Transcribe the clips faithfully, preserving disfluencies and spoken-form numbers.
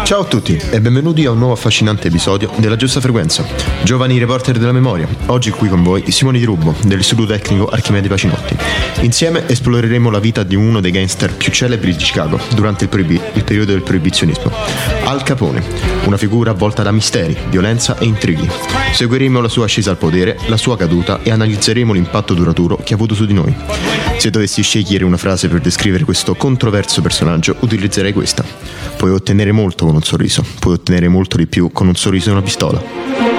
Ciao a tutti e benvenuti a un nuovo affascinante episodio della Giusta Frequenza. Giovani reporter della memoria, oggi qui con voi Simone Di Rubbo dell'Istituto Tecnico Archimede Pacinotti. Insieme esploreremo la vita di uno dei gangster più celebri di Chicago durante il, proibi- il periodo del proibizionismo, Al Capone, una figura avvolta da misteri, violenza e intrighi. Seguiremo la sua ascesa al potere, la sua caduta e analizzeremo l'impatto duraturo che ha avuto su di noi. Se dovessi scegliere una frase per descrivere questo controverso personaggio, utilizzerei questa: puoi ottenere molto con un sorriso, puoi ottenere molto di più con un sorriso e una pistola.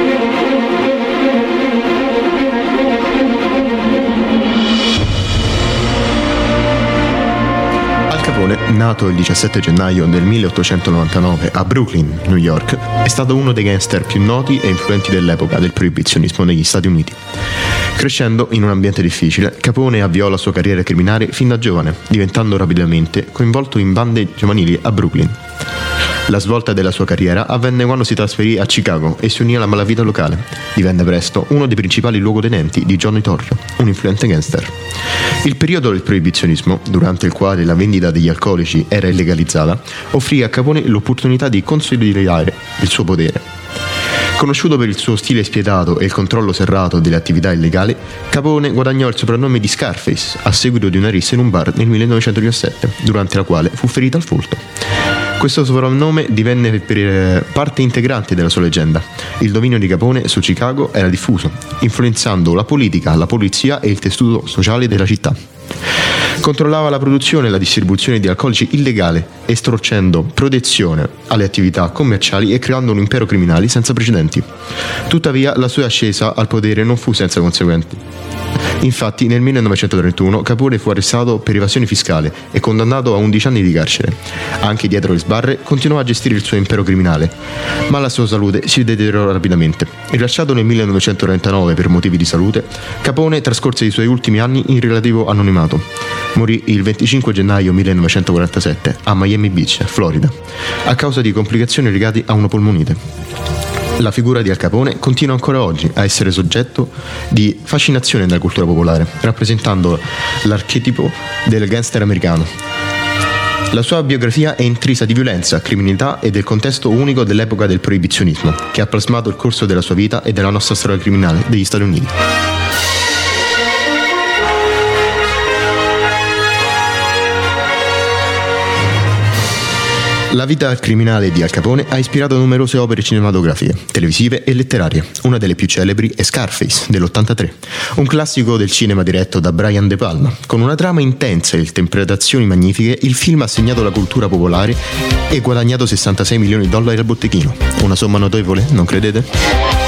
Nato il diciassette gennaio del milleottocentonovantanove a Brooklyn, New York, è stato uno dei gangster più noti e influenti dell'epoca del proibizionismo negli Stati Uniti. Crescendo in un ambiente difficile, Capone avviò la sua carriera criminale fin da giovane, diventando rapidamente coinvolto in bande giovanili a Brooklyn. La svolta della sua carriera avvenne quando si trasferì a Chicago e si unì alla malavita locale. Divenne presto uno dei principali luogotenenti di Johnny Torrio, un influente gangster. Il periodo del proibizionismo, durante il quale la vendita degli alcolici era illegalizzata, offrì a Capone l'opportunità di consolidare il suo potere. Conosciuto per il suo stile spietato e il controllo serrato delle attività illegali, Capone guadagnò il soprannome di Scarface a seguito di una rissa in un bar nel millenovecentodiciassette, durante la quale fu ferito al folto. Questo soprannome divenne per parte integrante della sua leggenda. Il dominio di Capone su Chicago era diffuso, influenzando la politica, la polizia e il tessuto sociale della città. Controllava la produzione e la distribuzione di alcolici illegale, estorcendo protezione alle attività commerciali e creando un impero criminale senza precedenti. Tuttavia, la sua ascesa al potere non fu senza conseguenze. Infatti, nel millenovecentotrentuno Capone fu arrestato per evasione fiscale e condannato a undici anni di carcere. Anche dietro le sbarre continuò a gestire il suo impero criminale, ma la sua salute si deteriorò rapidamente. Rilasciato nel millenovecentotrentanove per motivi di salute, Capone trascorse i suoi ultimi anni in relativo anonimato. Morì il venticinque gennaio millenovecentoquarantasette a Miami Beach, Florida, a causa di complicazioni legate a una polmonite. La figura di Al Capone continua ancora oggi a essere soggetto di fascinazione nella cultura popolare, rappresentando l'archetipo del gangster americano. La sua biografia è intrisa di violenza, criminalità e del contesto unico dell'epoca del proibizionismo, che ha plasmato il corso della sua vita e della nostra storia criminale degli Stati Uniti. La vita criminale di Al Capone ha ispirato numerose opere cinematografiche, televisive e letterarie. Una delle più celebri è Scarface dell'ottantatré, un classico del cinema diretto da Brian De Palma. Con una trama intensa e interpretazioni magnifiche, il film ha segnato la cultura popolare e guadagnato sessantasei milioni di dollari al botteghino. Una somma notevole, non credete?